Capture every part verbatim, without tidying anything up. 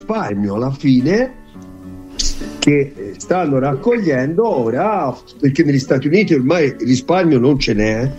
risparmio alla fine che stanno raccogliendo ora, perché negli Stati Uniti ormai il risparmio non ce n'è.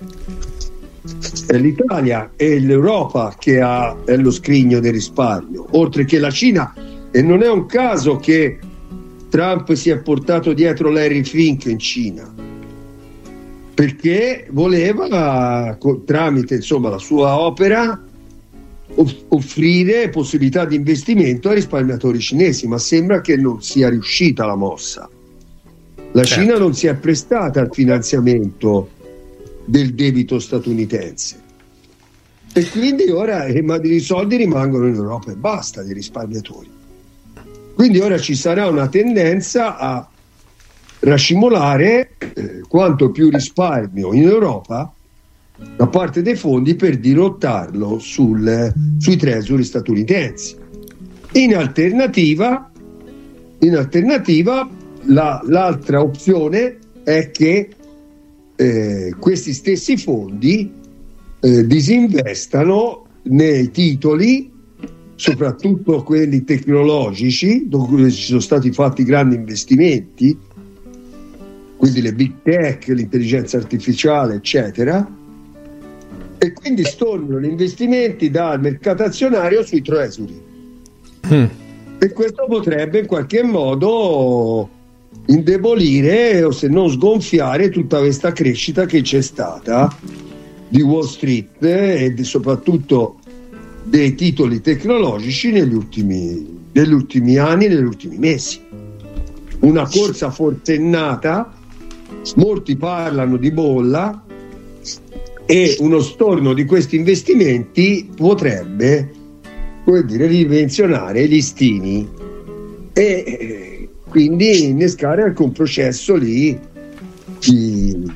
È l'Italia e l'Europa che ha è lo scrigno del risparmio, oltre che la Cina, e non è un caso che Trump si è portato dietro Larry Fink in Cina, perché voleva, tramite insomma la sua opera, offrire possibilità di investimento ai risparmiatori cinesi, ma sembra che non sia riuscita la mossa. La certo. Cina non si è prestata al finanziamento del debito statunitense e quindi ora i soldi rimangono in Europa e basta, dei risparmiatori. Quindi ora ci sarà una tendenza a rascimolare eh, quanto più risparmio in Europa da parte dei fondi per dirottarlo sul, sui treasury statunitensi. In alternativa, in alternativa la, l'altra opzione è che eh, questi stessi fondi eh, disinvestano nei titoli, soprattutto quelli tecnologici, dove ci sono stati fatti grandi investimenti, quindi le big tech, l'intelligenza artificiale, eccetera, e quindi stornano gli investimenti dal mercato azionario sui treasury. Mm. E questo potrebbe in qualche modo indebolire o se non sgonfiare tutta questa crescita che c'è stata di Wall Street e di, soprattutto dei titoli tecnologici negli ultimi, negli ultimi anni, negli ultimi mesi. Una corsa forsennata, molti parlano di bolla, e uno storno di questi investimenti potrebbe, come dire, ridimensionare gli stimi e eh, quindi innescare anche un processo lì di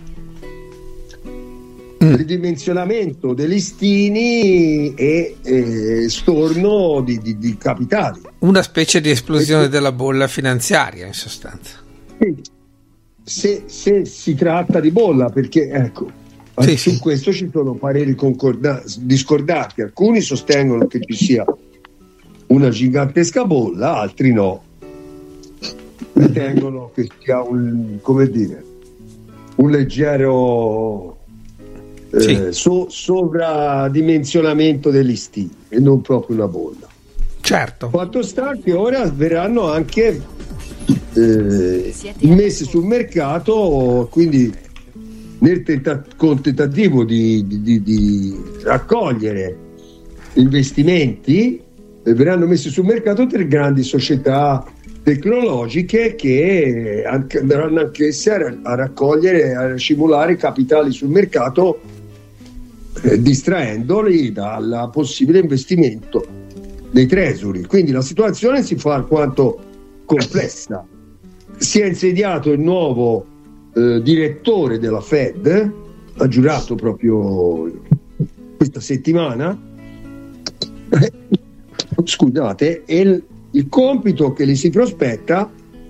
mm. ridimensionamento dei listini e eh, storno di, di, di capitali. Una specie di esplosione della bolla finanziaria, in sostanza. Se, se si tratta di bolla, perché ecco, sì, su sì. questo ci sono pareri concorda- discordanti. Alcuni sostengono che ci sia una gigantesca bolla, altri no. Ritengono che sia un, come dire, un leggero eh, sì. so- sovradimensionamento degli stili e non proprio una bolla. Certo. Fatto sta che ora verranno anche eh, messe sul mercato, quindi nel tenta- con tentativo di, di, di raccogliere investimenti, eh, verranno messi sul mercato tre grandi società tecnologiche che anche, andranno anch'esse a, a raccogliere, a simulare capitali sul mercato, eh, distraendoli dal possibile investimento dei treasury. Quindi la situazione si fa alquanto complessa. Si è insediato il nuovo Eh, direttore della Fed, ha giurato proprio questa settimana, eh, scusate, e il, il compito che gli si prospetta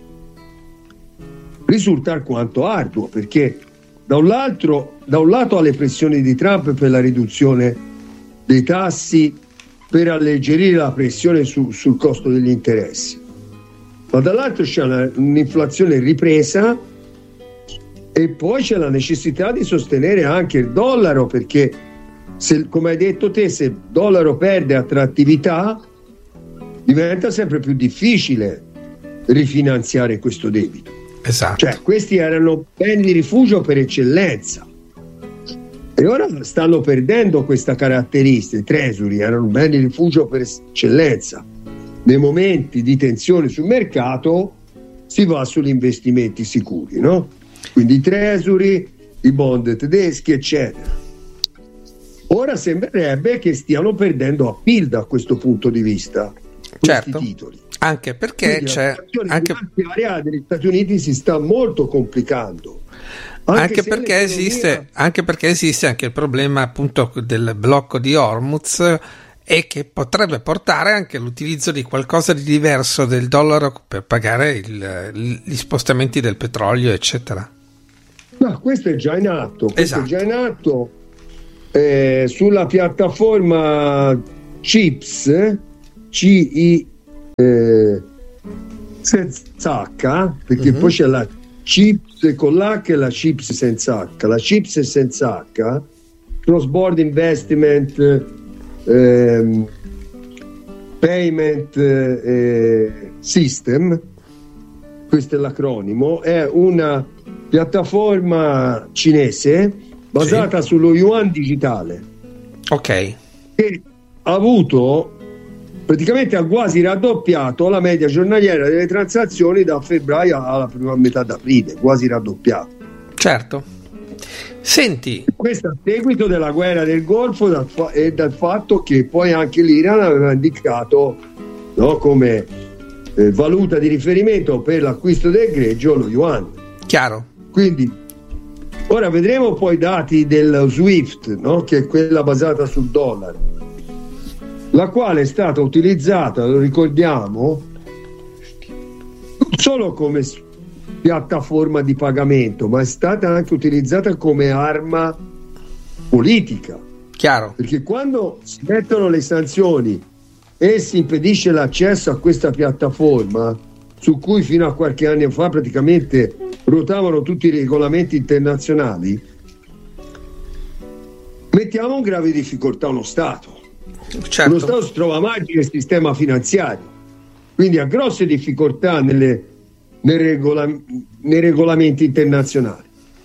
risulta alquanto arduo, perché da un, lato, da un lato ha le pressioni di Trump per la riduzione dei tassi per alleggerire la pressione su, sul costo degli interessi, ma dall'altro c'è una, un'inflazione ripresa. E poi c'è la necessità di sostenere anche il dollaro, perché se, come hai detto te, se il dollaro perde attrattività diventa sempre più difficile rifinanziare questo debito. Esatto. Cioè, questi erano beni di rifugio per eccellenza e ora stanno perdendo questa caratteristica. I treasury erano beni di rifugio per eccellenza. Nei momenti di tensione sul mercato si va sugli investimenti sicuri, no? Quindi i treasury, i bond tedeschi, eccetera. Ora sembrerebbe che stiano perdendo appeal da questo punto di vista questi certo. titoli. Anche perché Quindi c'è anche l'area degli Stati Uniti si sta molto complicando. Anche, anche perché esiste anche perché esiste anche il problema appunto del blocco di Hormuz, e che potrebbe portare anche all'utilizzo di qualcosa di diverso del dollaro per pagare il, gli spostamenti del petrolio, eccetera. No, questo è già in atto, questo esatto. è già in atto eh, sulla piattaforma CHIPS, C I eh, senza H, perché mm-hmm. poi c'è la chips con l'H e la chips senza H. La chips è senza H, cross border investment ehm, payment eh, system, questo è l'acronimo, è una piattaforma cinese basata sì. sullo yuan digitale, ok, che ha avuto praticamente ha quasi raddoppiato la media giornaliera delle transazioni da febbraio alla prima metà d'aprile, quasi raddoppiato. Certo. Senti, questo a seguito della guerra del Golfo dal fa- e dal fatto che poi anche l'Iran aveva indicato, no, come eh, valuta di riferimento per l'acquisto del greggio lo yuan. Chiaro. Quindi ora vedremo poi i dati del SWIFT, no, che è quella basata sul dollaro, la quale è stata utilizzata, lo ricordiamo, non solo come piattaforma di pagamento, ma è stata anche utilizzata come arma politica. Chiaro. Perché quando si mettono le sanzioni e si impedisce l'accesso a questa piattaforma, su cui fino a qualche anno fa praticamente ruotavano tutti i regolamenti internazionali, mettiamo in grave difficoltà uno Stato. Certo. Lo Stato si trova a margine del sistema finanziario, quindi ha grosse difficoltà nelle, nei, regola, nei regolamenti internazionali.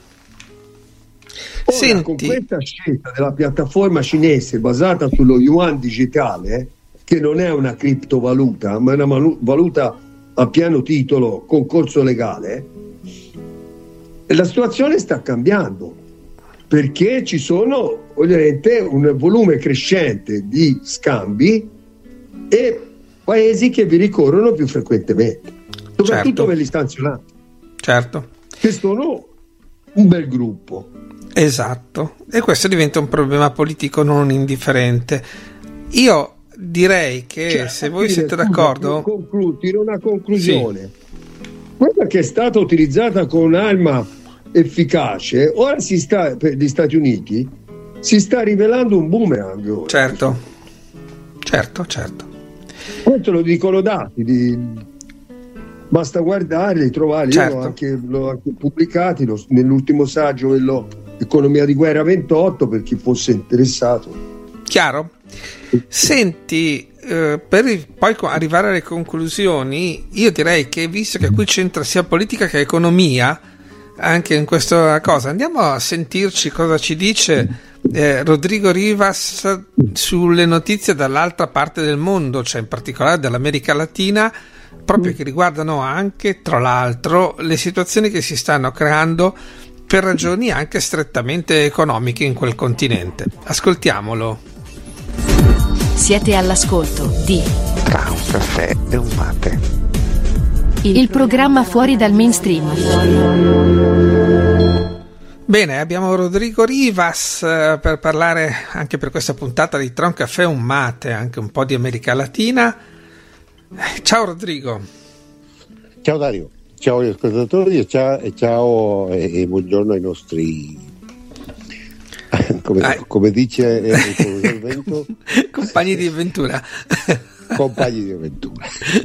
Ora, Senti. con questa scelta della piattaforma cinese basata sullo yuan digitale, che non è una criptovaluta ma è una valuta a pieno titolo, concorso legale, la situazione sta cambiando, perché ci sono ovviamente un volume crescente di scambi e paesi che vi ricorrono più frequentemente, soprattutto certo. per gli stanzionati, certo, che sono un bel gruppo. Esatto, e questo diventa un problema politico non indifferente. Io direi che cioè, se voi dire, siete d'accordo, conclu- tiro una conclusione. Sì. Quella che è stata utilizzata con un'arma efficace, ora si sta, per gli Stati Uniti si sta rivelando un boomerang ora. Certo, certo, certo. Questo lo dicono dati, di... basta guardarli, trovarli. Certo. Io l'ho anche, l'ho anche pubblicati lo, nell'ultimo saggio, quello Economia di guerra ventotto, per chi fosse interessato. Chiaro? Senti, eh, per il, poi arrivare alle conclusioni, io direi che visto che qui c'entra sia politica che economia anche in questa cosa, andiamo a sentirci cosa ci dice eh, Rodrigo Rivas sulle notizie dall'altra parte del mondo, cioè in particolare dell'America Latina, proprio che riguardano anche, tra l'altro, le situazioni che si stanno creando per ragioni anche strettamente economiche in quel continente. Ascoltiamolo. Siete all'ascolto di Tra un caffè e un mate, il, il programma fuori dal mainstream. Bene, abbiamo Rodrigo Rivas eh, per parlare anche per questa puntata di Tra un caffè e un mate, anche un po' di America Latina. Eh, ciao Rodrigo. Ciao Dario, ciao agli ascoltatori e ciao, e, ciao e, e buongiorno ai nostri come, ah. come dice eh, il professor Vento, compagni di avventura. compagni di avventura.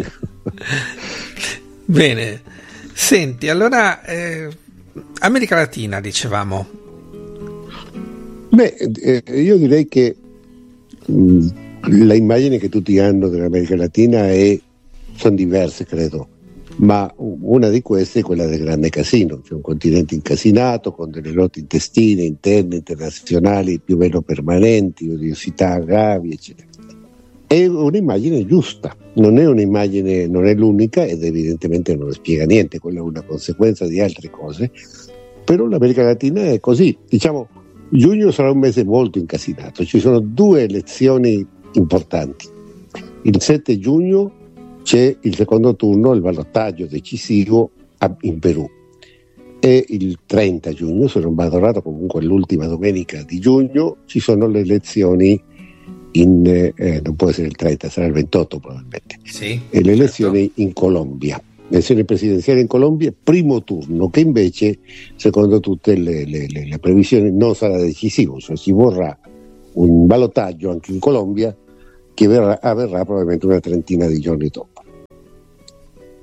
Bene, senti, allora eh, America Latina dicevamo. Beh, eh, io direi che mh, la immagine che tutti hanno dell'America Latina è, sono diverse credo, ma una di queste è quella del grande casino, cioè un continente incasinato con delle lotte intestine, interne, internazionali più o meno permanenti, odiosità gravi, eccetera. È un'immagine giusta, non è un'immagine, non è l'unica ed evidentemente non spiega niente, quella è una conseguenza di altre cose, però l'America Latina è così. Diciamo, giugno sarà un mese molto incasinato, ci sono due elezioni importanti. Il sette giugno c'è il secondo turno, il ballottaggio decisivo in Perù, e il trenta giugno, se non vado errato, comunque l'ultima domenica di giugno, ci sono le elezioni in, eh, non può essere il trenta, sarà il ventotto probabilmente, sì, e le elezioni certo. in Colombia, le elezioni presidenziali in Colombia, primo turno, che invece secondo tutte le, le, le, le previsioni non sarà decisivo, cioè ci vorrà un ballottaggio anche in Colombia che verrà, avverrà probabilmente una trentina di giorni dopo.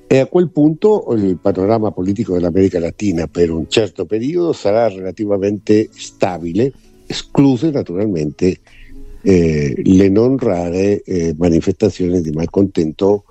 E a quel punto il panorama politico dell'America Latina per un certo periodo sarà relativamente stabile, escluse naturalmente eh, le non rare eh, manifestazioni di malcontento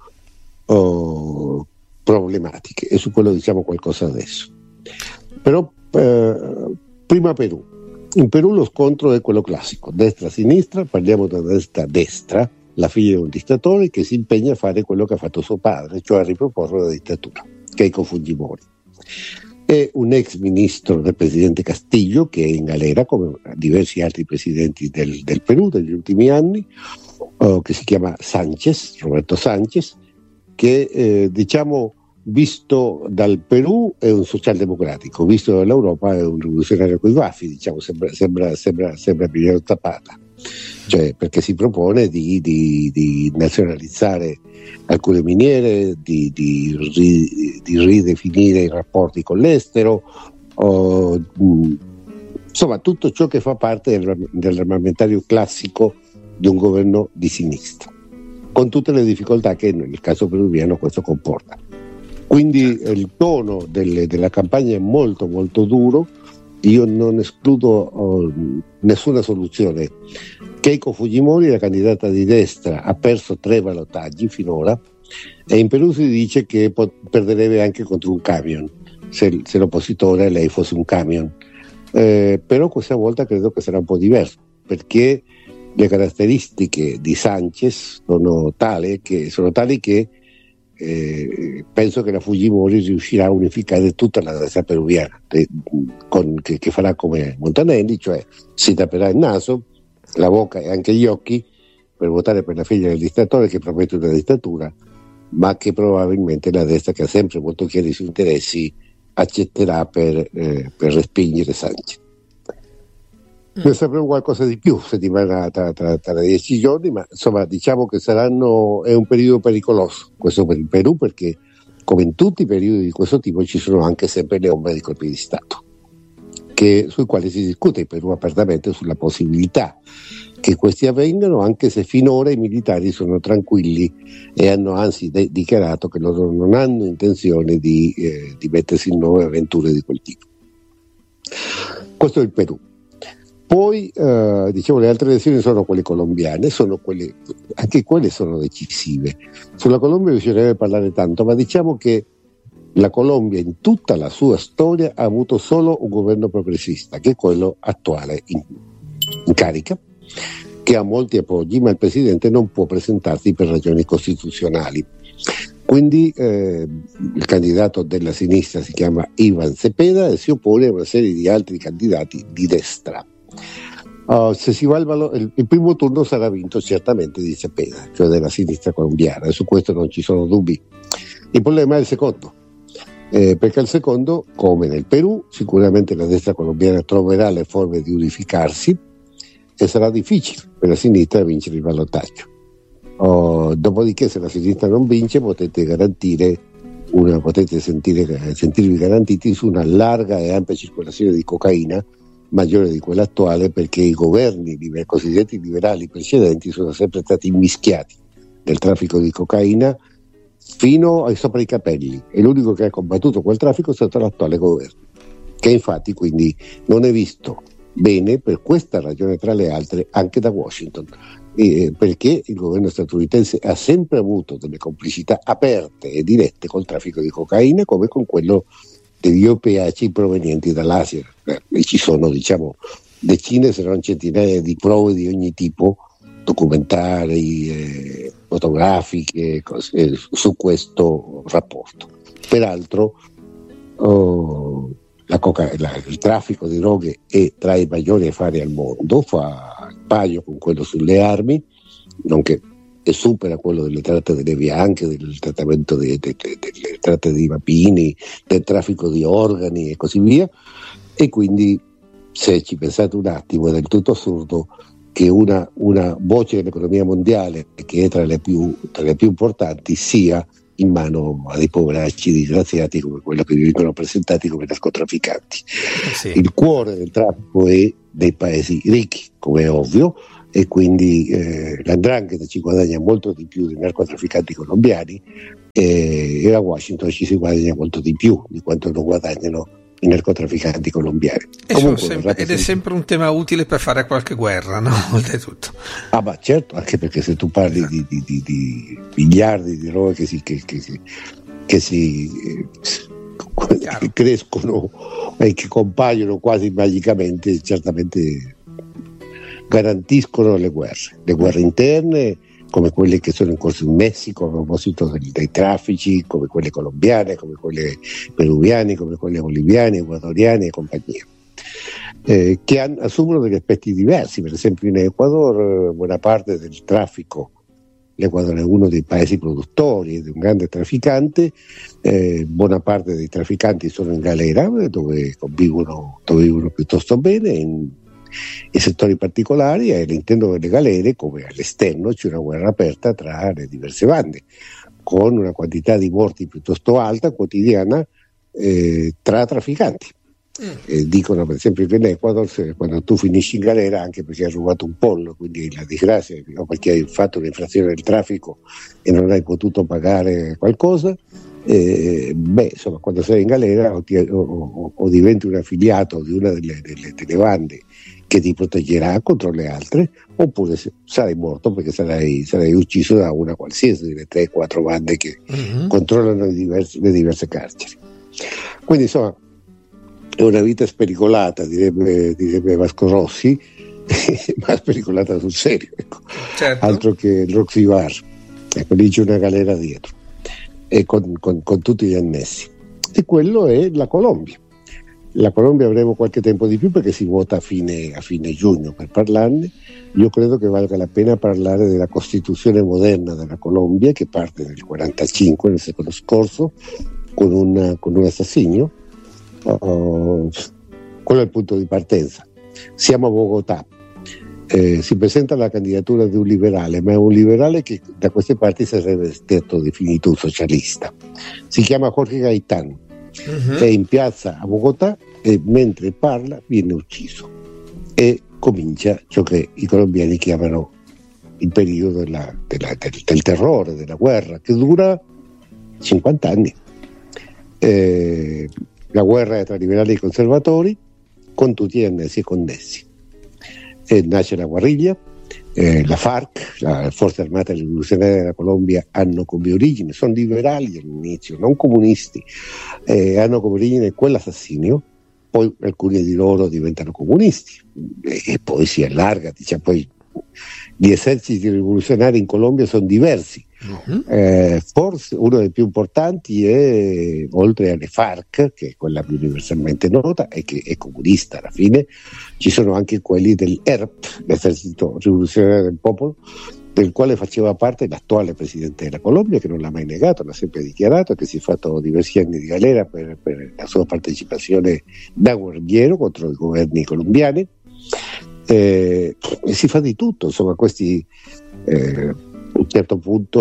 oh, problematiche, e su quello diciamo qualcosa adesso. Però eh, prima Perù. In Perù lo scontro è quello classico, destra-sinistra, parliamo da destra-destra, la figlia di un dittatore che si impegna a fare quello che ha fatto suo padre, cioè a riproporre la dittatura, Keiko Fujimori. È un ex ministro del presidente Castillo, che è in galera come diversi altri presidenti del, del Perù degli ultimi anni, uh, che si chiama Sánchez, Roberto Sánchez, che eh, diciamo visto dal Perù è un socialdemocratico, visto dall'Europa è un rivoluzionario coi baffi, diciamo, sembra, sembra, sembra, sembra Emiliano Zapata. Cioè, perché si propone di, di, di nazionalizzare alcune miniere, di, di, ri, di ridefinire i rapporti con l'estero, o, mh, insomma tutto ciò che fa parte del, dell'armamentario classico di un governo di sinistra, con tutte le difficoltà che nel caso peruviano questo comporta. Quindi il tono delle, della campagna è molto molto duro. Io non escludo oh, nessuna soluzione. Keiko Fujimori, la candidata di destra, ha perso tre ballottaggi finora, e in Perù si dice che pot- perderebbe anche contro un camion, se, se l'oppositore lei fosse un camion. Eh, però questa volta credo che sarà un po' diverso, perché le caratteristiche di Sánchez sono tali che, sono tali che Eh, penso che la Fujimori riuscirà a unificare tutta la destra peruviana, eh, con, che, che farà come Montanelli, cioè si tapperà il naso, la bocca e anche gli occhi per votare per la figlia del dittatore che promette una dittatura, ma che probabilmente la destra, che ha sempre molto chiari i suoi interessi, accetterà per, eh, per respingere Sánchez. Ne sapremo qualcosa di più settimana tra, tra, tra dieci giorni, ma insomma diciamo che saranno, è un periodo pericoloso questo per il Perù, perché come in tutti i periodi di questo tipo ci sono anche sempre le ombre di colpi di Stato, che, sui quali si discute in Perù apertamente sulla possibilità che questi avvengano, anche se finora i militari sono tranquilli e hanno anzi de- dichiarato che loro non hanno intenzione di, eh, di mettersi in nuove avventure di quel tipo. Questo è il Perù. Poi eh, diciamo le altre elezioni sono quelle colombiane, sono quelle, anche quelle sono decisive. Sulla Colombia bisognerebbe parlare tanto, ma diciamo che la Colombia in tutta la sua storia ha avuto solo un governo progressista, che è quello attuale in, in carica, che ha molti appoggi, ma il presidente non può presentarsi per ragioni costituzionali. Quindi eh, il candidato della sinistra si chiama Iván Cepeda e si oppone a una serie di altri candidati di destra. Uh, se si va al valo- il, il primo turno sarà vinto certamente di Cepeda, cioè della sinistra colombiana, e su questo non ci sono dubbi. Il problema è il secondo, eh, perché al secondo, come nel Perù, sicuramente la destra colombiana troverà le forme di unificarsi e sarà difficile per la sinistra vincere il ballottaggio. Uh, dopodiché, se la sinistra non vince, potete garantire una, potete sentire, sentirvi garantiti su una larga e ampia circolazione di cocaina, maggiore di quella attuale, perché i governi i cosiddetti liberali precedenti sono sempre stati immischiati nel traffico di cocaina fino ai sopra i capelli, e l'unico che ha combattuto quel traffico è stato l'attuale governo, che infatti quindi non è visto bene per questa ragione tra le altre anche da Washington, eh, perché il governo statunitense ha sempre avuto delle complicità aperte e dirette col traffico di cocaina, come con quello degli opiacei provenienti dall'Asia. E ci sono, diciamo, decine se non centinaia di prove di ogni tipo, documentari, eh, fotografiche, cose, su questo rapporto. Peraltro oh, la coca- la, il traffico di droghe è tra i maggiori affari al mondo, fa il paio con quello sulle armi, nonché e supera quello delle tratte delle bianche, del trattamento delle, delle, delle tratte di bambini, del traffico di organi e così via. E quindi, se ci pensate un attimo, è del tutto assurdo che una, una voce dell'economia mondiale, che è tra le più, tra le più importanti, sia in mano a dei poveracci disgraziati come quello che vi vengono presentati come narcotrafficanti. Sì. Il cuore del traffico è dei paesi ricchi, come è ovvio, e quindi eh, l'Andrangheta ci guadagna molto di più dei narcotrafficanti colombiani e, e a Washington ci si guadagna molto di più di quanto non guadagnano i narcotrafficanti colombiani. E Comunque, sempre, ed è sempre un tema utile per fare qualche guerra, no? Oltretutto. Ah, ma certo, anche perché se tu parli esatto. di, di, di, di miliardi di robe che si, che, che si, che si che crescono e che compaiono quasi magicamente, certamente garantiscono le guerre, le guerre interne come quelle che sono in corso in Messico a proposito dei, dei traffici, come quelle colombiane, come quelle peruviane, come quelle boliviane, ecuadoriane e compagnia, eh, che han, assumono degli aspetti diversi. Per esempio in Ecuador buona parte del traffico, l'Ecuador è uno dei paesi produttori ed è un grande trafficante, eh, buona parte dei trafficanti sono in galera dove vivono, dove vivono piuttosto bene, in, in settori particolari, e all'interno delle galere come all'esterno c'è una guerra aperta tra le diverse bande con una quantità di morti piuttosto alta quotidiana eh, tra trafficanti. Mm. Eh, dicono per esempio che in Ecuador se, quando tu finisci in galera anche perché hai rubato un pollo, quindi la disgrazia, o perché hai fatto un'infrazione del traffico e non hai potuto pagare qualcosa, eh, beh insomma quando sei in galera o, ti, o, o, o diventi un affiliato di una delle, delle, delle bande che ti proteggerà contro le altre, oppure sarai morto perché sarai, sarai ucciso da una qualsiasi delle tre quattro bande che mm-hmm. controllano le diverse, le diverse carceri. Quindi insomma è una vita spericolata, direbbe, direbbe Vasco Rossi, ma spericolata sul serio, ecco. Certo. Altro che il Roxy Bar, ecco, lì c'è una galera dietro e con, con, con tutti gli annessi, e quello è la Colombia. La Colombia avremo qualche tempo di più perché si vota a fine, a fine giugno per parlarne. Io credo che valga la pena parlare della Costituzione moderna della Colombia, che parte nel quarantacinque, nel secolo scorso, con, una, con un assassinio. Uh, quello è il punto di partenza. Siamo a Bogotà, eh, si presenta la candidatura di un liberale, ma è un liberale che da queste parti sarebbe stato definito un socialista. Si chiama Jorge Gaitán, uh-huh. è in piazza a Bogotà e mentre parla viene ucciso e comincia ciò che i colombiani chiamano il periodo della, della, del, del terrore, della guerra, che dura cinquanta anni. Eh, La guerra è tra liberali e conservatori, con tutti gli annessi e connessi. E nasce la guerriglia, eh, la FARC, la Forze Armate Rivoluzionarie della Colombia, hanno come origine, sono liberali all'inizio, non comunisti, eh, hanno come origine quell'assassinio, poi alcuni di loro diventano comunisti e, e poi si allarga, diciamo, poi gli eserciti rivoluzionari in Colombia sono diversi. Uh-huh. Eh, forse uno dei più importanti è, oltre alle FARC, che è quella più universalmente nota e che è comunista alla fine, ci sono anche quelli del E R P, l'esercito rivoluzionario del popolo, del quale faceva parte l'attuale presidente della Colombia, che non l'ha mai negato, l'ha sempre dichiarato, che si è fatto diversi anni di galera per, per la sua partecipazione da guerrigliero contro i governi colombiani. Eh, e si fa di tutto, insomma, questi eh, a un certo punto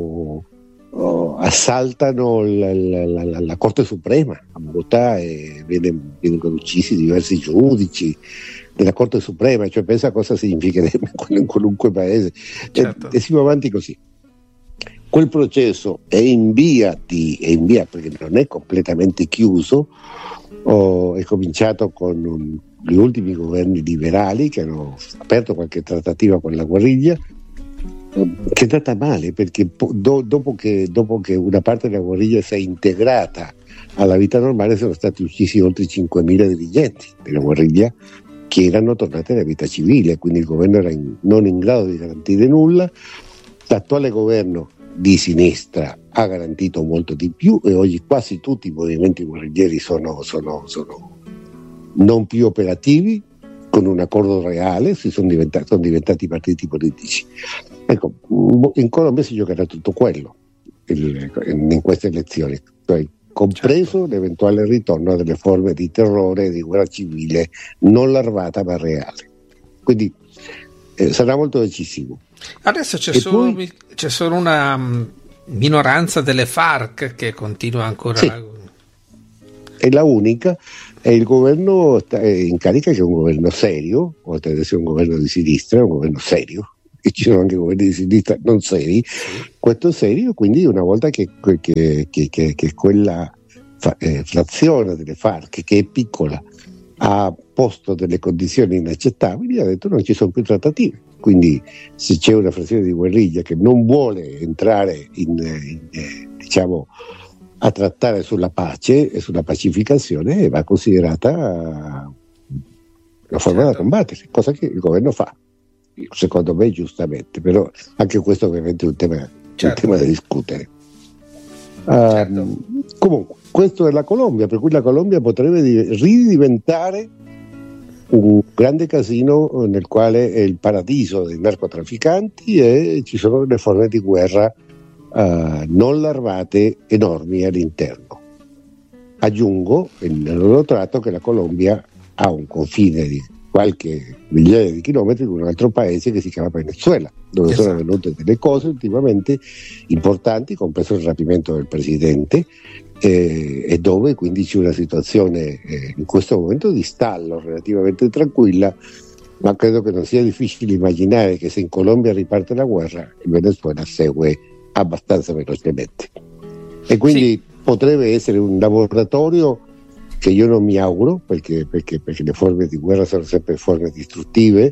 oh, assaltano la, la, la, la Corte Suprema a Bogotà e viene, vengono uccisi diversi giudici della Corte Suprema, cioè pensa a cosa significherebbe in qualunque paese. Certo. E, e si va avanti così. Quel processo è in via di, è in via perché non è completamente chiuso, oh, è cominciato con un, gli ultimi governi liberali che hanno aperto qualche trattativa con la guerriglia, che è andata male perché do, dopo, che, dopo che una parte della guerriglia si è integrata alla vita normale sono stati uccisi oltre cinquemila dirigenti della guerriglia che erano tornati alla vita civile, quindi il governo era in, non in grado di garantire nulla. L'attuale governo di sinistra ha garantito molto di più e oggi quasi tutti i movimenti guerriglieri sono, sono, sono non più operativi, con un accordo reale, si sono diventati, sono diventati partiti politici. Ecco, in Colombia si giocherà tutto quello il, in queste elezioni, cioè, compreso certo. l'eventuale ritorno a delle forme di terrore e di guerra civile non larvata ma reale. Quindi eh, sarà molto decisivo. Adesso c'è solo, poi, c'è solo una minoranza delle FARC che continua ancora. Sì. è la unica, e il governo in carica, che è un governo serio, oltre ad essere un governo di sinistra, è un governo serio, e ci sono anche governi di sinistra non seri, questo è serio, quindi una volta che, che, che, che, che quella fa, eh, frazione delle FARC, che è piccola, ha posto delle condizioni inaccettabili, ha detto non ci sono più trattative. Quindi se c'è una frazione di guerriglia che non vuole entrare in, in, in, diciamo, a trattare sulla pace e sulla pacificazione, va considerata una forma certo. da combattere, cosa che il governo fa, secondo me giustamente, però anche questo ovviamente è un tema, certo. un tema da discutere. Certo. Uh, comunque, questo è la Colombia, per cui la Colombia potrebbe ridiventare un grande casino nel quale è il paradiso dei narcotrafficanti e ci sono delle forme di guerra uh, non larvate enormi all'interno. Aggiungo nel loro tratto che la Colombia ha un confine di qualche migliaia di chilometri con un altro paese che si chiama Venezuela, dove esatto. sono avvenute delle cose ultimamente importanti, compreso il rapimento del presidente, eh, e dove quindi c'è una situazione eh, in questo momento di stallo relativamente tranquilla, ma credo che non sia difficile immaginare che se in Colombia riparte la guerra, il Venezuela segue abbastanza velocemente. E quindi sì. potrebbe essere un laboratorio che io non mi auguro, perché, perché, perché le forme di guerra sono sempre forme distruttive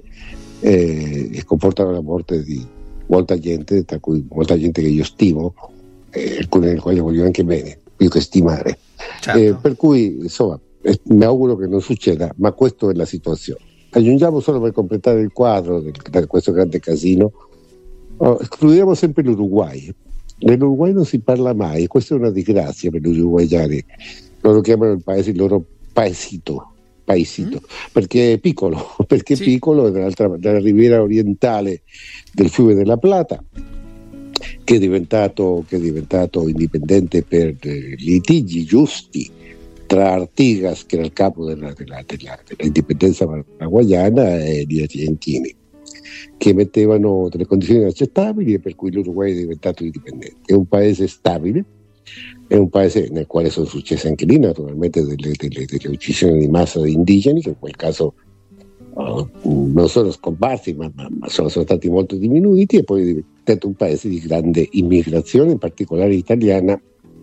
eh, e comportano la morte di molta gente, tra cui molta gente che io stimo, eh, alcune delle quali voglio anche bene, più che stimare. Certo. Eh, per cui insomma eh, mi auguro che non succeda, ma questa è la situazione. Aggiungiamo solo per completare il quadro di questo grande casino, oh, escludiamo sempre l'Uruguay. Nell'Uruguay non si parla mai, questa è una disgrazia per gli uruguayani. Loro chiamano il paese il loro paesito, paesito mm. perché è piccolo, perché sì. è piccolo, nell'altra, nella riviera orientale del fiume della Plata, che è diventato, che è diventato indipendente per eh, litigi giusti tra Artigas, che era il capo della, della, della, dell'indipendenza paraguayana, e gli argentini, che mettevano delle condizioni inaccettabili e per cui l'Uruguay è diventato indipendente. È un paese stabile, è un paese nel quale sono successe anche lì naturalmente delle, delle, delle uccisioni di massa di indigeni, che in quel caso uh, non sono scomparsi ma, ma, ma sono, sono stati molto diminuiti, e poi è diventato un paese di grande immigrazione, in particolare italiana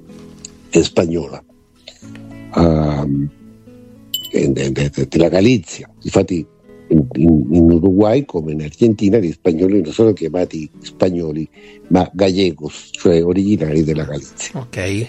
e spagnola, uh, della Galizia. Infatti in, in, in Uruguay come in Argentina gli spagnoli non sono chiamati spagnoli ma gallegos, cioè originari della Galizia. Ok.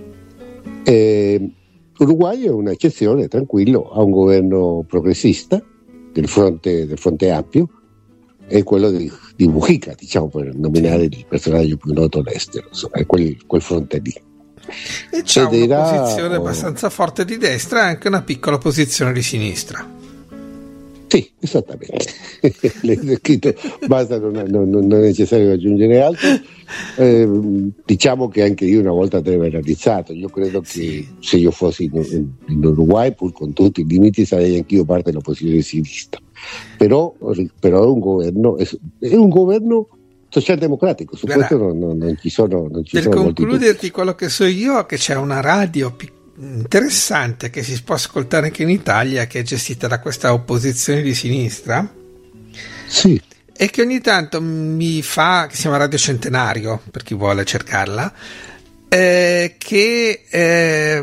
Eh, Uruguay è un'eccezione, tranquillo, ha un governo progressista del fronte, del fronte ampio, è quello di, di Mujica, diciamo, per nominare il personaggio più noto all'estero, insomma, è quel, quel fronte lì. E c'è Ed una era, posizione oh, abbastanza forte di destra e anche una piccola posizione di sinistra. Sì, esattamente. L'hai scritto, basta, non, non, non è necessario aggiungere altro. Eh, diciamo che anche io una volta avrei realizzato, io credo che sì. se io fossi in, in, in Uruguay, pur con tutti i limiti, sarei anch'io parte dell'opposizione sinistra. Però, però è un governo, è, è un governo socialdemocratico, su Guarda, questo non, non, non ci sono. Non ci per sono concluderti quello che so io, che c'è una radio piccola interessante che si può ascoltare anche in Italia, che è gestita da questa opposizione di sinistra, sì, e che ogni tanto mi fa, che si chiama Radio Centenario per chi vuole cercarla, eh, che eh,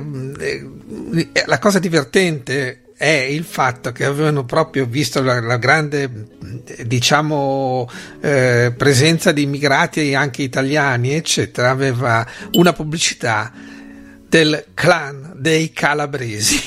la cosa divertente è il fatto che avevano proprio visto la, la grande, diciamo, eh, presenza di immigrati anche italiani eccetera, aveva una pubblicità del clan dei calabresi.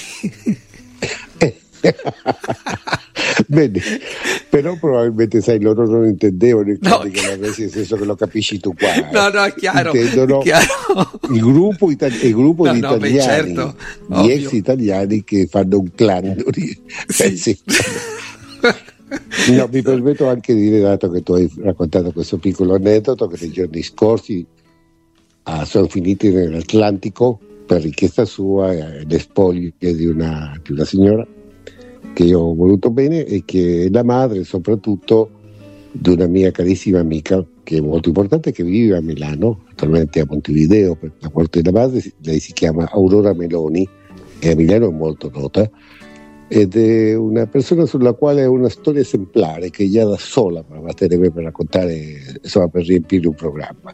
Bene, però probabilmente sai, loro non intendevano il clan no, dei calabresi, nel senso che lo capisci tu qua. No, no, è chiaro. Intendono è chiaro. il gruppo, itali- il gruppo no, di no, italiani, beh, certo, gli ovvio. ex italiani che fanno un clan. Sì. Sì. No, mi permetto anche di dire, dato che tu hai raccontato questo piccolo aneddoto, che nei giorni scorsi ah, sono finiti nell'Atlantico per richiesta sua eh, le spoglie di una, di una signora che io ho voluto bene e che è la madre soprattutto di una mia carissima amica che è molto importante, che vive a Milano, attualmente a Montevideo per la morte della madre. Lei si chiama Aurora Meloni che a Milano è molto nota, ed è una persona sulla quale ha una storia esemplare che già da sola basterebbe per raccontare, insomma, per riempire un programma.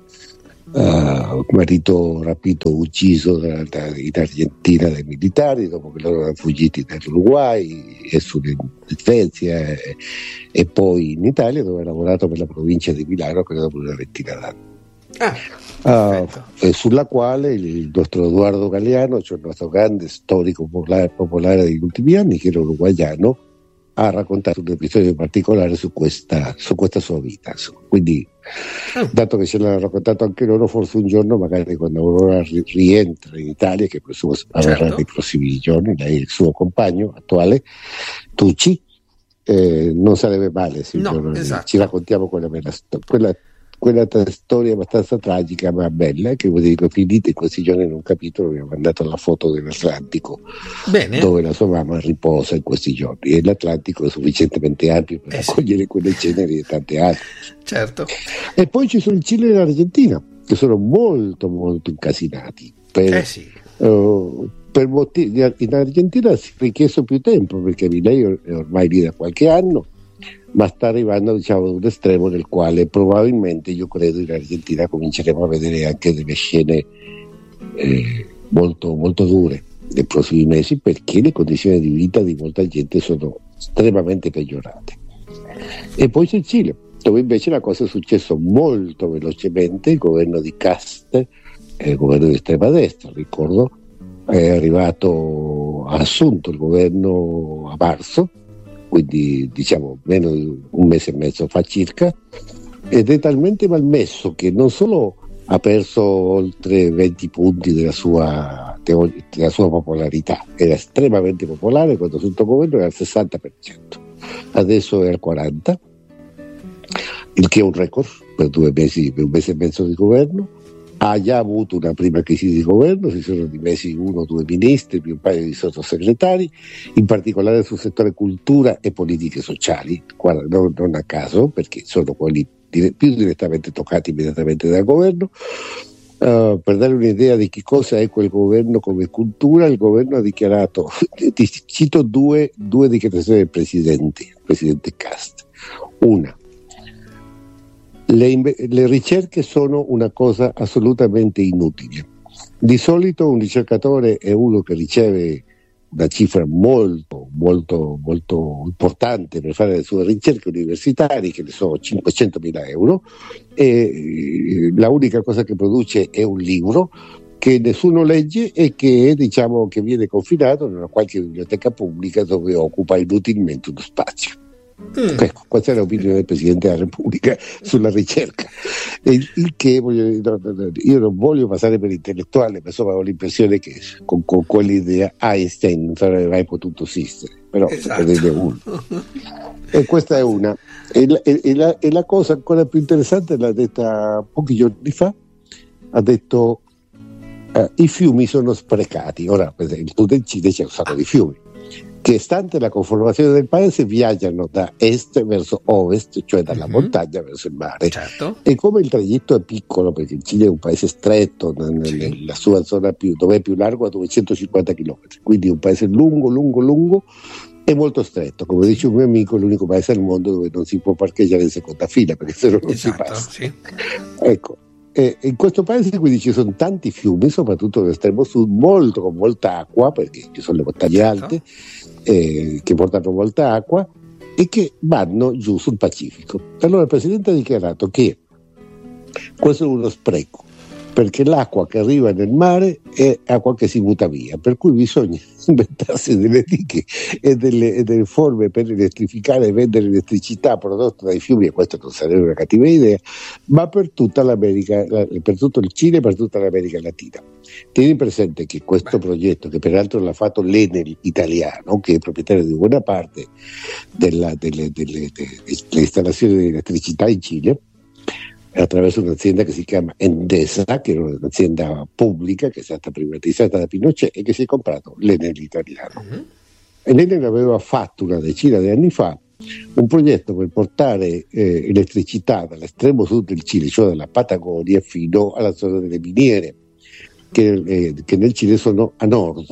Uh, marito rapito, ucciso da, da, in Argentina dai militari dopo che loro erano fuggiti dall'Uruguay, e su in Svezia e, e poi in Italia, dove ha lavorato per la provincia di Milano credo per una ventina d'anni. Ah, uh, e sulla quale il nostro Edoardo Galeano, cioè il nostro grande storico popolare, popolare degli ultimi anni, che era uruguaiano, ha raccontato un episodio particolare su questa, su questa sua vita. Quindi, oh. dato che ce l'hanno raccontato anche loro, forse un giorno, magari quando Aurora ri- rientra in Italia, che presumo avverrà certo. nei prossimi giorni, lei e il suo compagno attuale, Tucci, eh, non sarebbe male se no, esatto. ci raccontiamo quella bella storia. Quella, quella t- storia abbastanza tragica ma bella, che voi dico finite in questi giorni in un capitolo mi ha mandato la foto dell'Atlantico. Bene. Dove la sua mamma riposa in questi giorni, e l'Atlantico è sufficientemente ampio per eh accogliere sì. quelle ceneri e tante altre. Certo. E poi ci sono il Cile e l'Argentina, che sono molto molto incasinati per, eh sì. uh, per motivi. In Argentina si è richiesto più tempo, perché lei è ormai lì da qualche anno, ma sta arrivando, diciamo, ad un estremo nel quale probabilmente, io credo, in Argentina cominceremo a vedere anche delle scene eh, molto, molto dure nei prossimi mesi, perché le condizioni di vita di molta gente sono estremamente peggiorate. E poi c'è il Cile, dove invece la cosa è successa molto velocemente. Il governo di Cast, è il governo di estrema destra, ricordo, è arrivato, ha assunto il governo a marzo, quindi diciamo meno di un mese e mezzo fa circa, ed è talmente malmesso che non solo ha perso oltre venti punti della sua, della sua popolarità, era estremamente popolare quando sotto il governo era al sessanta per cento, adesso è al quaranta per cento, il che è un record per due mesi, per un mese e mezzo di governo. Ha già avuto una prima crisi di governo, si sono dimessi uno o due ministri, più un paio di sottosegretari, in particolare sul settore cultura e politiche sociali, non, non a caso, perché sono quelli più direttamente toccati immediatamente dal governo. Uh, per dare un'idea di che cosa è quel governo come cultura, il governo ha dichiarato, ti cito due, due dichiarazioni del presidente, il presidente Cast. Una: Le, le ricerche sono una cosa assolutamente inutile. Di solito un ricercatore è uno che riceve una cifra molto molto molto importante per fare le sue ricerche universitarie, che ne sono cinquecentomila euro, e la unica cosa che produce è un libro che nessuno legge e che, diciamo, che viene confinato in una qualche biblioteca pubblica dove occupa inutilmente uno spazio. Mm. Ecco, questa è l'opinione del Presidente della Repubblica sulla ricerca, il, il che voglio, no, no, no, io non voglio passare per intellettuale, ma insomma ho l'impressione che con, con quell'idea Einstein non sarebbe mai potuto esistere, però esatto. Per uno. E questa è una, e la, e, la, e la cosa ancora più interessante l'ha detta pochi giorni fa, ha detto uh, i fiumi sono sprecati. Ora, per esempio, in Cile c'è un sacco di fiumi che, stante la conformazione del paese, viaggiano da est verso ovest, cioè dalla mm-hmm. montagna verso il mare. Certo. E come il tragitto è piccolo, perché il Cile è un paese stretto, sì. nella sua zona più, dove è più largo, a duecentocinquanta chilometri, quindi un paese lungo, lungo, lungo e molto stretto. Come dice un mio amico, è l'unico paese al mondo dove non si può parcheggiare in seconda fila, perché se no non esatto, si passa. Sì. Ecco. E in questo paese quindi ci sono tanti fiumi, soprattutto nell'estremo sud, molto con molta acqua, perché ci sono le montagne certo. alte eh, che portano molta acqua e che vanno giù sul Pacifico. Allora il Presidente ha dichiarato che questo è uno spreco, perché l'acqua che arriva nel mare è acqua che si butta via, per cui bisogna inventarsi delle dighe e delle, e delle forme per elettrificare e vendere elettricità prodotta dai fiumi, e questa non sarebbe una cattiva idea, ma per tutta l'America, per tutto il Cile e per tutta l'America Latina. Tieni presente che questo progetto, che peraltro l'ha fatto l'Enel italiano, che è proprietario di buona parte della, delle, delle, delle, delle installazioni di elettricità in Cile, attraverso un'azienda che si chiama Endesa, che è un'azienda pubblica che è stata privatizzata da Pinochet e che si è comprato l'Enel italiano. Mm-hmm. E l'Enel aveva fatto una decina di anni fa un progetto per portare eh, elettricità dall'estremo sud del Cile, cioè dalla Patagonia, fino alla zona delle miniere, che, eh, che nel Cile sono a nord.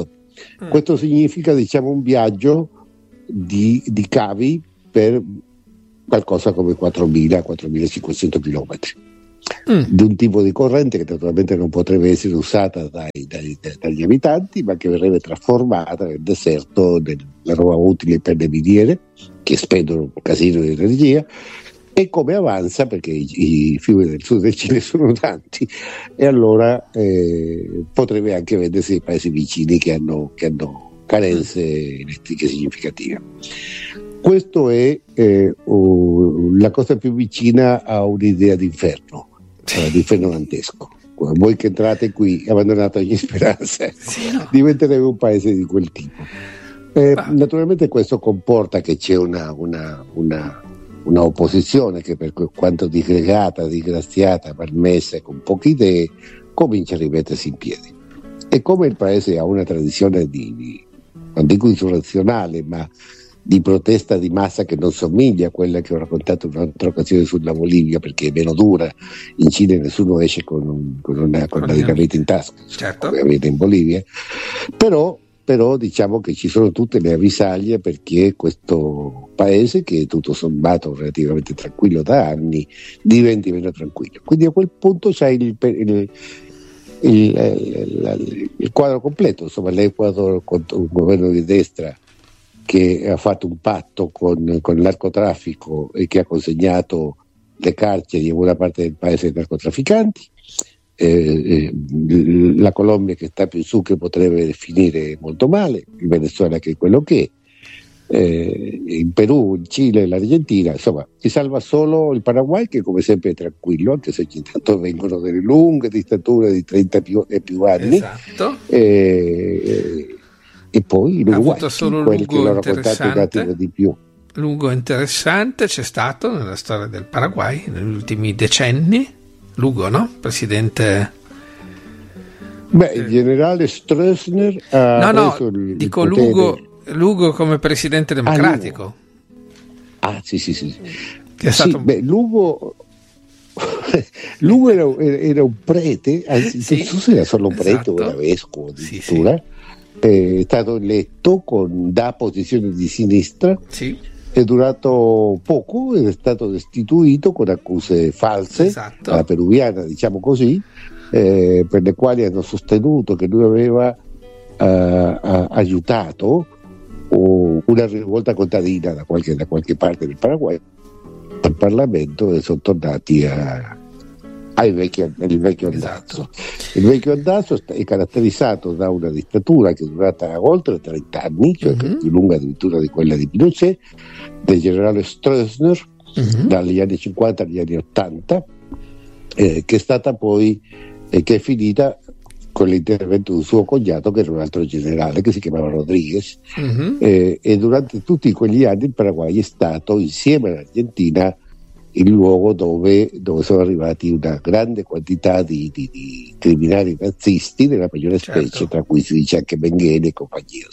Mm. Questo significa, diciamo, un viaggio di, di cavi per qualcosa come quattromila quattromilacinquecento chilometri. Mm. Di un tipo di corrente che naturalmente non potrebbe essere usata dai, dai, dagli abitanti, ma che verrebbe trasformata nel deserto nella roba utile per le miniere che spendono un casino di energia. E come avanza, perché i, i fiumi del sud del Cile sono tanti, e allora eh, potrebbe anche vendersi ai paesi vicini che hanno, che hanno carenze elettriche significative. Questo è eh, uh, la cosa più vicina a un'idea d'inferno, uh, d'inferno dantesco. Voi che entrate qui, abbandonate ogni speranza, sì, no. diventerete un paese di quel tipo. Eh, naturalmente questo comporta che c'è una, una, una una opposizione che, per quanto disgregata, disgraziata, malmessa e con poche idee, comincia a rimettersi in piedi. E come il paese ha una tradizione di, di non dico insurrezionale, ma di protesta di massa che non somiglia a quella che ho raccontato in un'altra occasione sulla Bolivia, perché è meno dura. In Cile nessuno esce con, un, con una, con una dinamite in tasca, certo. come avete in Bolivia, però però diciamo che ci sono tutte le avvisaglie perché questo paese, che è tutto sommato relativamente tranquillo da anni, diventi meno tranquillo. Quindi a quel punto c'è il, il, il, il, il quadro completo. Insomma, l'Ecuador, con un governo di destra che ha fatto un patto con, con il narcotraffico e che ha consegnato le carceri in buona parte del paese ai narcotrafficanti. Eh, eh, la Colombia che sta più su, che potrebbe finire molto male, il Venezuela che è quello che è, eh, in Perù, il Cile, l'Argentina, insomma si salva solo il Paraguay, che come sempre è tranquillo, anche se intanto vengono delle lunghe dittature di trenta più, e più anni, esatto. eh, e poi l'Uruguay, quelli che l'ho raccontato un attimo di più. Lungo interessante c'è stato nella storia del Paraguay negli ultimi decenni. Lugo, no? Presidente. Beh, il generale Stroessner ha no, preso no, il dico potere. Lugo, Lugo come presidente democratico. Ah, ah sì, sì, sì. Che è sì stato... beh, Lugo, Lugo era, era un prete, anzi, sì, non so se era solo un prete esatto. o era vescovo addirittura. Sì, sì. È stato eletto con, da posizione di sinistra. Sì. È durato poco ed è stato destituito con accuse false, esatto. alla peruviana, diciamo così, eh, per le quali hanno sostenuto che lui aveva eh, aiutato una rivolta contadina da qualche, da qualche parte del Paraguay al Parlamento, e sono tornati a, ai vecchi, al vecchio andazzo. Esatto. Il vecchio andazzo è caratterizzato da una dittatura che è durata oltre trenta anni, cioè mm-hmm. più lunga addirittura di quella di Pinochet, del generale Stroessner, mm-hmm. dagli anni cinquanta agli anni ottanta, eh, che è stata poi eh, che è finita con l'intervento di un suo cognato, che era un altro generale che si chiamava Rodriguez, mm-hmm. eh, e durante tutti quegli anni il Paraguay è stato, insieme all'Argentina, il luogo dove, dove sono arrivati una grande quantità di, di, di criminali nazisti della peggiore specie, certo. tra cui si dice anche Mengele e compagnia.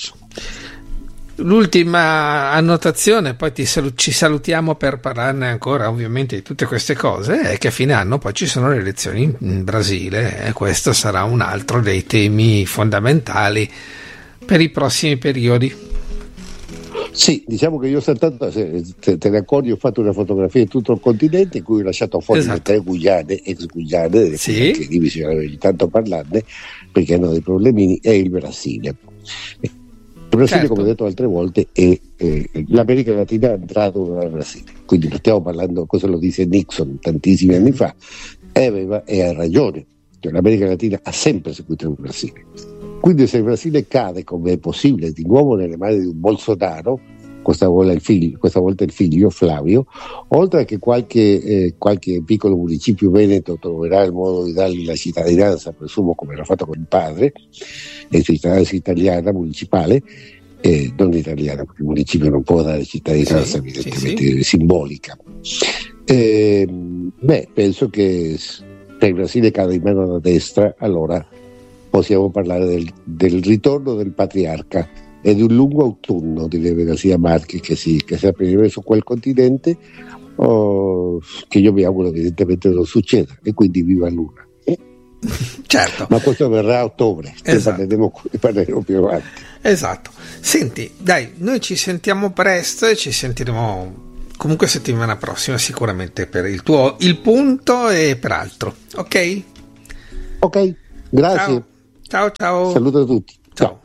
L'ultima annotazione, poi ti salu- ci salutiamo per parlarne ancora ovviamente di tutte queste cose, è che a fine anno poi ci sono le elezioni in, in Brasile, e questo sarà un altro dei temi fondamentali per i prossimi periodi. Sì, diciamo che io ho saltato, se te ne accorgi, ho fatto una fotografia di tutto il continente in cui ho lasciato fuori esatto. le tre Guyane, ex Guyane, sì. che lì bisogna ogni tanto parlarne perché hanno dei problemini, e il Brasile. Il Brasile, certo. come ho detto altre volte, è, è l'America Latina è entrato nel Brasile, quindi lo stiamo parlando, cosa lo dice Nixon tantissimi anni fa, e aveva e ha ragione, cioè, l'America Latina ha sempre seguito il Brasile. Quindi se il Brasile cade, come è possibile, di nuovo nelle mani di un Bolsonaro, questa volta il figlio, questa volta il figlio Flavio, oltre a che qualche, eh, qualche piccolo municipio veneto troverà il modo di dargli la cittadinanza, presumo come l'ha fatto con il padre, e cittadinanza italiana municipale, eh, non italiana, perché il municipio non può dare cittadinanza, sì, evidentemente sì, sì. simbolica. Eh, beh, penso che se il Brasile cade in mano alla destra, allora possiamo parlare del, del ritorno del patriarca e di un lungo autunno, direbbe Garcia Marquez, che si, che si aprirà su quel continente, oh, che io mi auguro evidentemente non succeda, e quindi viva Lula. Certo. Ma questo verrà a ottobre, Esatto. ne parleremo, ne parleremo più avanti. Esatto. Senti, dai, noi ci sentiamo presto e ci sentiremo comunque settimana prossima sicuramente per il tuo il punto e per altro. Ok? Ok, grazie. Ciao ciao. ciao. Saluto a tutti. Ciao.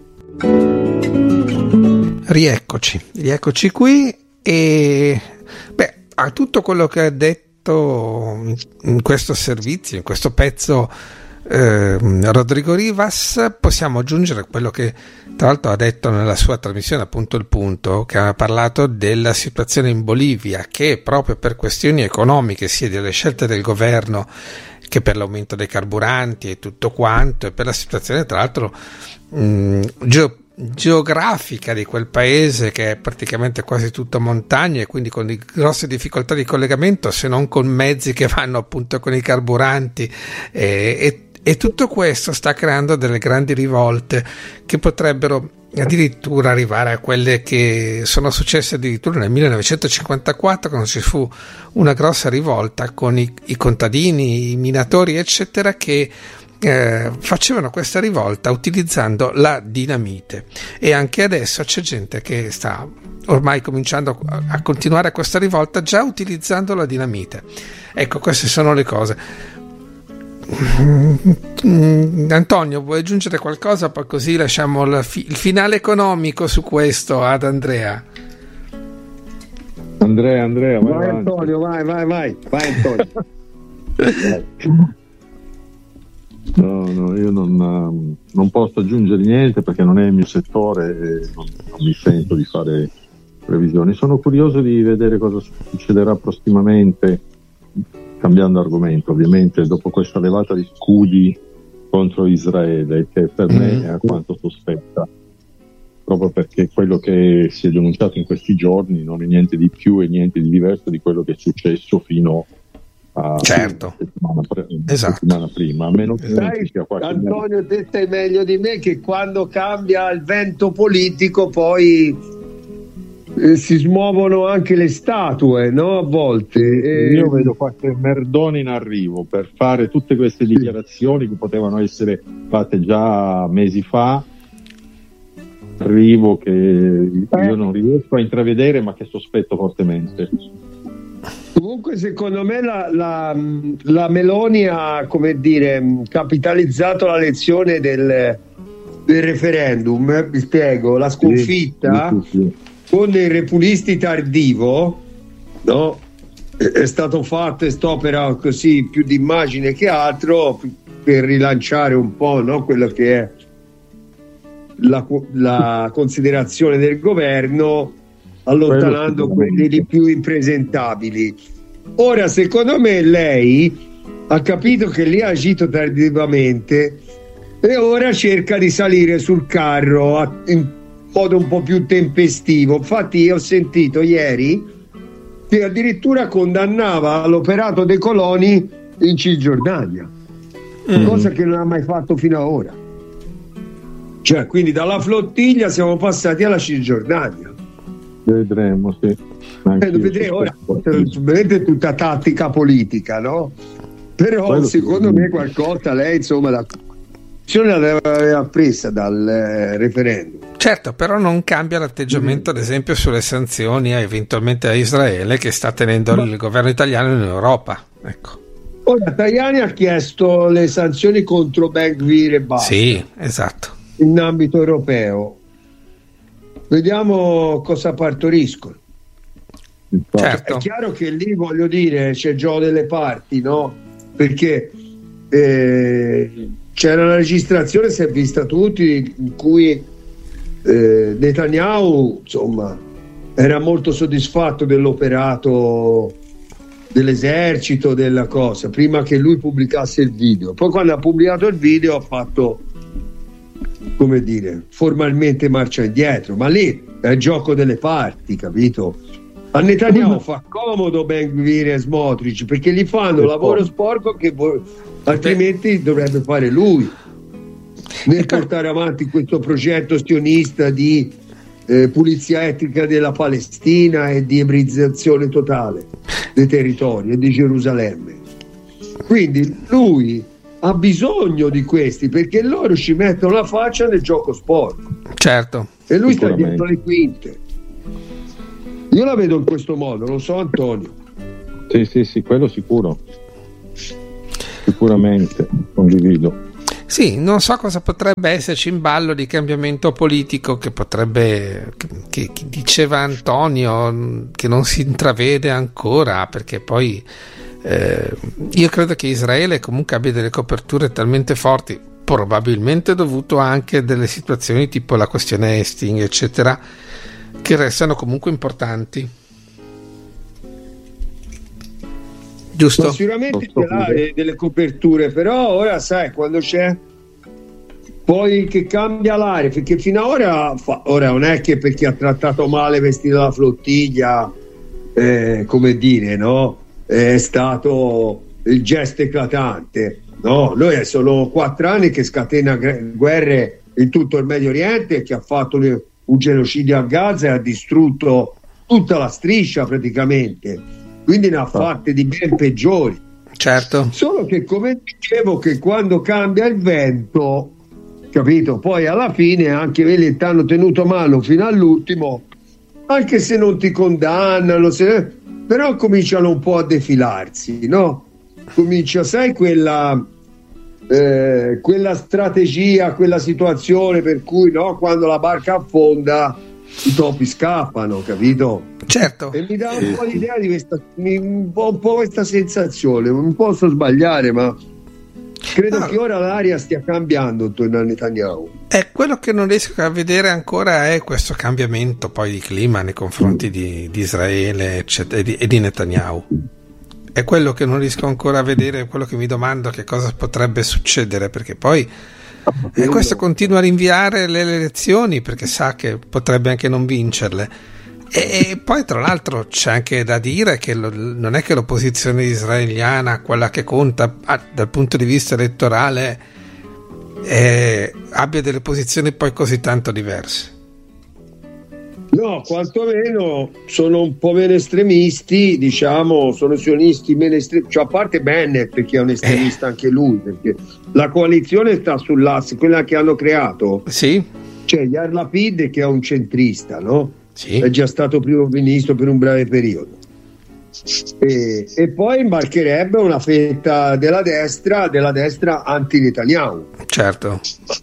Rieccoci, rieccoci qui e beh, a tutto quello che ha detto in questo servizio, in questo pezzo eh, Rodrigo Rivas, possiamo aggiungere quello che tra l'altro ha detto nella sua trasmissione, appunto Il Punto, che ha parlato della situazione in Bolivia, che proprio per questioni economiche, sia delle scelte del governo che per l'aumento dei carburanti e tutto quanto, e per la situazione tra l'altro mh, geo- geografica di quel paese, che è praticamente quasi tutto montagna e quindi con di grosse difficoltà di collegamento, se non con mezzi che vanno appunto con i carburanti, e, e, e tutto questo sta creando delle grandi rivolte che potrebbero addirittura arrivare a quelle che sono successe addirittura nel millenovecentocinquantaquattro, quando ci fu una grossa rivolta con i, i contadini, i minatori eccetera, che eh, facevano questa rivolta utilizzando la dinamite. E anche adesso c'è gente che sta ormai cominciando a, a continuare questa rivolta già utilizzando la dinamite. Ecco, queste sono le cose. Antonio, vuoi aggiungere qualcosa? Poi così lasciamo il, fi- il finale economico su questo ad Andrea. Andrea, Andrea, vai, vai avanti. Antonio, vai, vai, vai, vai Antonio. No, no, io non, non posso aggiungere niente perché non è il mio settore e non, non mi sento di fare previsioni. Sono curioso di vedere cosa succederà prossimamente, cambiando argomento ovviamente, dopo questa levata di scudi contro Israele, che per mm. me è alquanto sospetta, proprio perché quello che si è denunciato in questi giorni non è niente di più e niente di diverso di quello che è successo fino a certo. settimana, pre- esatto. settimana prima, a meno che non ci sia qualche Antonio, te sai meglio di me che quando cambia il vento politico poi eh, si smuovono anche le statue, no? A volte eh... io vedo qualche merdone in arrivo per fare tutte queste dichiarazioni che potevano essere fatte già mesi fa. Arrivo che io non riesco a intravedere, ma che sospetto fortemente. Comunque secondo me la, la, la Meloni ha, come dire, capitalizzato la lezione del, del referendum. Mi spiego, la sconfitta sì, sì, sì. Con il repulisti tardivo, no? È stato fatto quest'opera così più di immagine che altro per rilanciare un po', no? Quello che è la, la considerazione del governo, allontanando quelli di più impresentabili. Ora secondo me lei ha capito che lì ha agito tardivamente e ora cerca di salire sul carro a, in modo un po' più tempestivo. Infatti io ho sentito ieri che addirittura condannava l'operato dei coloni in Cisgiordania, mm. cosa che non ha mai fatto fino ad ora. Cioè, quindi dalla flottiglia siamo passati alla Cisgiordania. Vedremo, sì. Eh, vedremo ora, ovviamente è tutta tattica politica, no? Però quello secondo me qualcosa lei, insomma, la decisione l'aveva presa dal eh, referendum. Certo, però non cambia l'atteggiamento, mm. ad esempio, sulle sanzioni eventualmente a Israele che sta tenendo Ma... il governo italiano in Europa. Ecco. Ora Tajani ha chiesto le sanzioni contro Ben-Gvir e basta. Sì, esatto. In ambito europeo. Vediamo cosa partoriscono. Certo. È chiaro che lì, voglio dire, c'è gioco delle parti, no? Perché eh, c'era una registrazione, si è vista tutti, in cui eh, Netanyahu, insomma, era molto soddisfatto dell'operato dell'esercito, della cosa, prima che lui pubblicasse il video. Poi quando ha pubblicato il video ha fatto, come dire, formalmente marcia indietro, ma lì è il gioco delle parti, capito? A Netanyahu fa comodo Ben-Gvir e Smotrich perché gli fanno lavoro sporco che vo- altrimenti dovrebbe fare lui nel portare avanti questo progetto sionista di eh, pulizia etnica della Palestina e di ebrizzazione totale dei territori e di Gerusalemme. Quindi lui ha bisogno di questi, perché loro ci mettono la faccia nel gioco sporco. Certo. E lui sta dietro le quinte. Io la vedo in questo modo, non so Antonio. Sì, sì, sì, quello sicuro. Sicuramente, condivido. Sì, non so cosa potrebbe esserci in ballo di cambiamento politico che potrebbe, che, che diceva Antonio, che non si intravede ancora, perché poi eh, io credo che Israele comunque abbia delle coperture talmente forti, probabilmente dovuto anche a delle situazioni tipo la questione Hastings, eccetera, che restano comunque importanti. Giusto? Ma sicuramente ce l'ha delle coperture, però ora sai, quando c'è poi che cambia l'aria, perché fino ad ora, fa, ora non è che perché ha trattato male vestito la flottiglia, eh, come dire, no? È stato il gesto eclatante, no? Noi sono quattro anni che scatena guerre in tutto il Medio Oriente, che ha fatto un genocidio a Gaza e ha distrutto tutta la striscia praticamente. Quindi ne ha fatte di ben peggiori. Certo. Solo che, come dicevo, che quando cambia il vento, capito? Poi alla fine anche quelli ti hanno tenuto mano fino all'ultimo, anche se non ti condannano, se... però cominciano un po' a defilarsi, no? Comincia, sai, quella eh, quella strategia, quella situazione per cui, no, quando la barca affonda i topi scappano, capito? Certo. E mi dà un po' l'idea di questa, un po', un po' questa sensazione, non posso sbagliare, ma credo no. che ora l'aria stia cambiando intorno a Netanyahu. E quello che non riesco a vedere ancora è questo cambiamento poi di clima nei confronti di, di Israele, eccetera, e di, e di Netanyahu. È quello che non riesco ancora a vedere, quello che mi domando che cosa potrebbe succedere, perché poi e questo continua a rinviare le elezioni perché sa che potrebbe anche non vincerle. E, e poi tra l'altro c'è anche da dire che lo, non è che l'opposizione israeliana, quella che conta ah, dal punto di vista elettorale, eh, abbia delle posizioni poi così tanto diverse. No, quantomeno sono un po' meno estremisti, diciamo, sono sionisti meno estremisti, cioè, a parte Bennett, perché è un estremista eh. anche lui, perché la coalizione sta sull'asse, quella che hanno creato. Sì. C'è Yair Lapid che è un centrista, no? Sì. È già stato primo ministro per un breve periodo. E, e poi imbarcherebbe una fetta della destra, della destra anti-Netanyahu. Certo.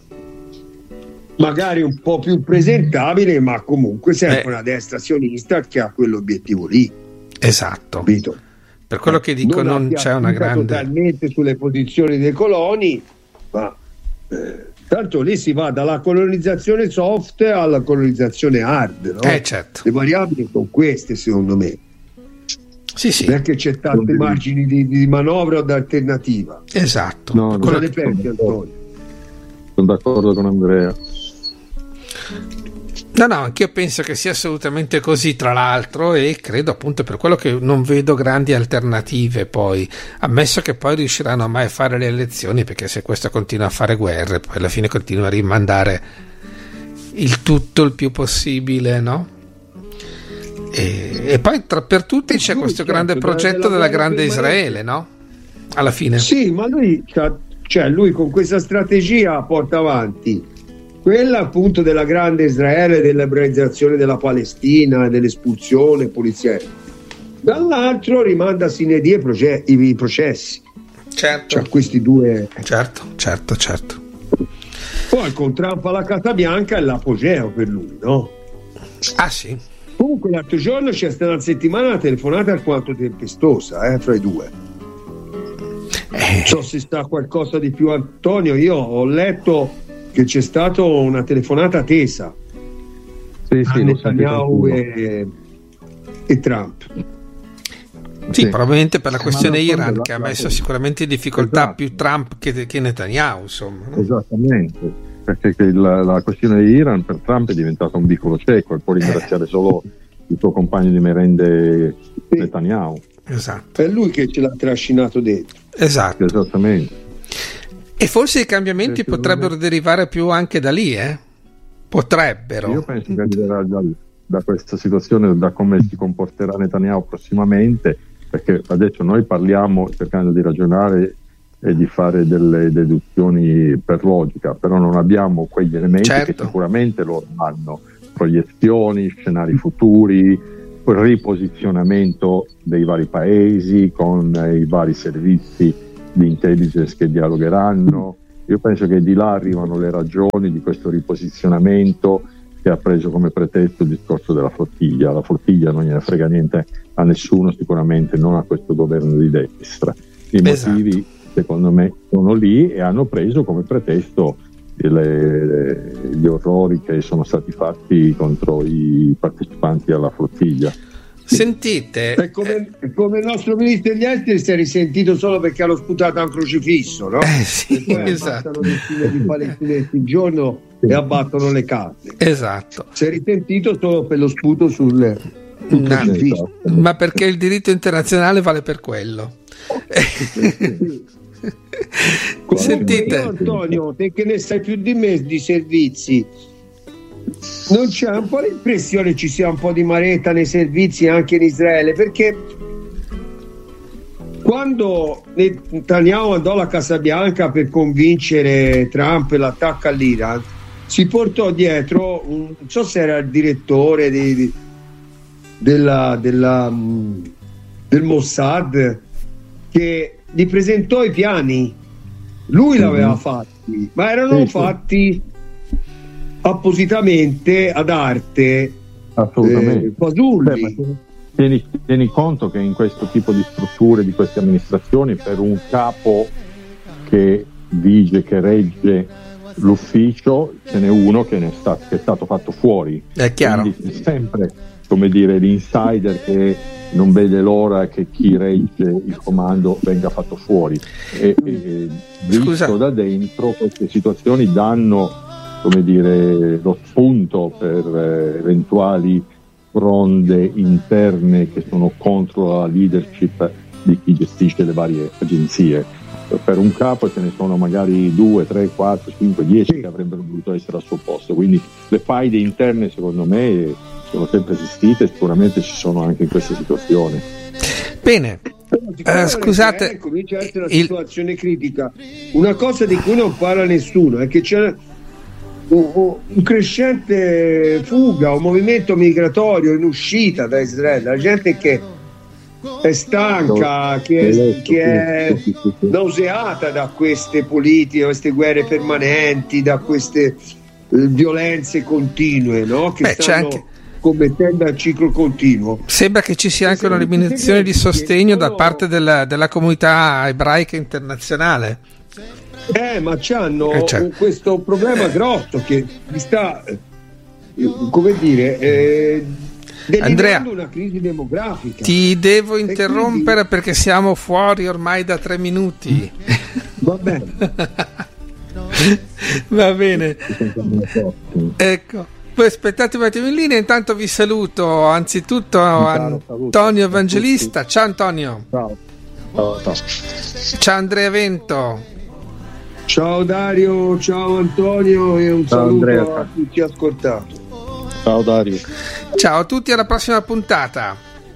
Magari un po' più presentabile, ma comunque sempre eh. una destra sionista che ha quell'obiettivo lì. Esatto. Capito? Per quello che dico non, non c'è una grande totalmente sulle posizioni dei coloni, ma eh, tanto lì si va dalla colonizzazione soft alla colonizzazione hard, no? Eh, certo. Le variabili sono queste, secondo me. Sì, sì. Non è che c'è tanti margini di, di manovra o d'alternativa. Esatto. No, cosa ne che... pensi, Antonio? Sono d'accordo con Andrea. No, no, anch'io penso che sia assolutamente così, tra l'altro, e credo appunto per quello che non vedo grandi alternative poi, ammesso che poi riusciranno mai a fare le elezioni, perché se questo continua a fare guerre, poi alla fine continua a rimandare il tutto il più possibile, no? E, e poi tra, per tutti c'è questo grande progetto della grande Israele, no? Alla fine. Sì, ma lui, cioè lui con questa strategia porta avanti quella appunto della grande Israele, dell'ebraizzazione della Palestina, dell'espulsione poliziesca. Dall'altro rimanda sine die proce- i processi. Certo. Cioè questi due. Certo, certo, certo. Poi con Trump alla Casa Bianca è l'apogeo per lui, no? Ah sì. Comunque l'altro giorno c'è stata una settimana una telefonata alquanto tempestosa, eh, fra i due. Eh. Non so se sta qualcosa di più, Antonio. Io ho letto che c'è stata una telefonata tesa sì, a sì, Netanyahu e, e Trump. Sì, sì, probabilmente per la questione Ma Iran la, che ha la, messo la, sicuramente in difficoltà esatto. più Trump che, che Netanyahu, insomma, no? Esattamente, perché la, la questione Iran per Trump è diventata un vicolo cieco e può ringraziare eh. solo il suo compagno di merende sì. Netanyahu. Esatto. È lui che ce l'ha trascinato dentro. Esatto. Esattamente. E forse i cambiamenti potrebbero derivare più anche da lì, eh? Potrebbero. Io penso che arriverà da, da questa situazione, da come si comporterà Netanyahu prossimamente, perché adesso noi parliamo cercando di ragionare e di fare delle deduzioni per logica, però non abbiamo quegli elementi, certo, che sicuramente loro hanno: proiezioni, scenari futuri, riposizionamento dei vari paesi con i vari servizi di intelligence che dialogheranno. Io penso che di là arrivano le ragioni di questo riposizionamento, che ha preso come pretesto il discorso della flottiglia. La flottiglia non gliene frega niente a nessuno, sicuramente non a questo governo di destra. I esatto. motivi secondo me sono lì e hanno preso come pretesto le, le, gli orrori che sono stati fatti contro i partecipanti alla flottiglia. Sentite, è come, è come il nostro ministro degli esteri si è risentito solo perché hanno sputato a un crocifisso, no? Eh sì, e poi esatto. abbattono decine di palestinesi il giorno e abbattono le case. Esatto. Si è risentito solo per lo sputo sul, sul no, crocifisso. Ma perché il diritto internazionale vale per quello. Sentite, io, Antonio, te che ne sai più di me di servizi, non c'è un po' l'impressione ci sia un po' di maretta nei servizi anche in Israele, perché quando Netanyahu andò alla Casa Bianca per convincere Trump l'attacco all'Iran, si portò dietro un, non so se era il direttore di, di, della, della, del Mossad, che gli presentò i piani. Lui l'aveva mm-hmm. fatti, ma erano sì, fatti appositamente ad arte. Assolutamente. Eh, fasulli. Beh, tieni, tieni conto che in questo tipo di strutture, di queste amministrazioni, per un capo che vige, che regge l'ufficio, ce n'è uno che, ne è, stato, che è stato fatto fuori. È chiaro. Quindi è sempre, come dire, l'insider che non vede l'ora che chi regge il comando venga fatto fuori. E, e visto da dentro, queste situazioni danno, come dire, lo spunto per eh, eventuali fronde interne che sono contro la leadership di chi gestisce le varie agenzie. Per un capo ce ne sono magari due, tre, quattro, cinque, dieci che avrebbero dovuto essere al suo posto. Quindi le faide interne, secondo me, sono sempre esistite, sicuramente ci sono anche in questa situazione. Bene, uh, scusate, eh, comincia a essere una il... situazione critica. Una cosa di cui non parla nessuno è che c'è un, un crescente fuga, un movimento migratorio in uscita da Israele, la gente che è stanca, che è, che è nauseata da queste politiche, queste guerre permanenti, da queste eh, violenze continue, no? Che Beh, stanno c'è anche... commettendo al ciclo continuo. Sembra che ci sia anche una diminuzione di sostegno da parte della, della comunità ebraica internazionale. Eh, ma c'hanno eh, certo. questo problema grosso che sta, come dire, eh, Andrea, una crisi demografica. Ti devo interrompere quindi... perché siamo fuori ormai da tre minuti. Va bene. Va bene. Ecco. Poi aspettate un attimo in linea, intanto vi saluto anzitutto Caro, Antonio Evangelista. Ciao Antonio. Ciao. Ciao, ciao. Ciao Andrea Vento. Ciao Dario, ciao Antonio e un ciao, saluto Andrea. a tutti ascoltati. Ciao Dario. Ciao a tutti, alla prossima puntata.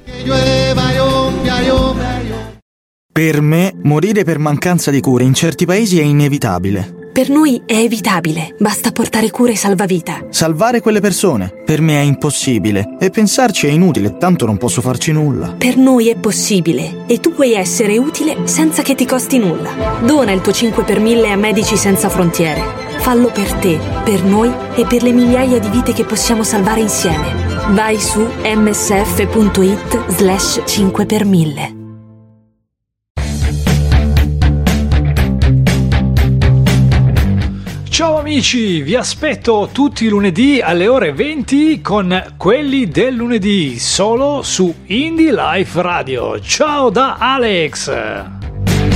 Per me, morire per mancanza di cure in certi paesi è inevitabile. Per noi è evitabile, basta portare cure salvavita. Salvare quelle persone, per me è impossibile. E pensarci è inutile, tanto non posso farci nulla. Per noi è possibile, e tu puoi essere utile senza che ti costi nulla. Dona il tuo cinque per mille a Medici Senza Frontiere. Fallo per te, per noi e per le migliaia di vite che possiamo salvare insieme. Vai su msf.it slash cinque per mille. Ciao amici, vi aspetto tutti i lunedì alle ore venti con Quelli del lunedì, solo su Indie Life Radio. Ciao da Alex!